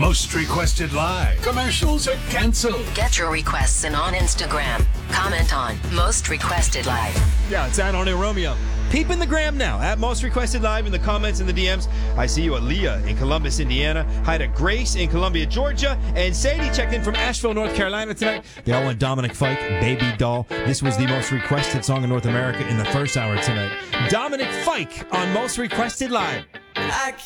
Most Requested Live. Commercials are canceled. Get your requests in on Instagram. Comment on Most Requested Live. Yeah, it's at Only Romeo. Peep in the gram now, at Most Requested Live in the comments and the DMs. I see you at Leah in Columbus, Indiana. Hi to Grace in Columbia, Georgia. And Sadie checked in from Asheville, North Carolina tonight. They all went Dominic Fike, Baby Doll. This was the most requested song in North America in the first hour tonight. Dominic Fike on Most Requested Live.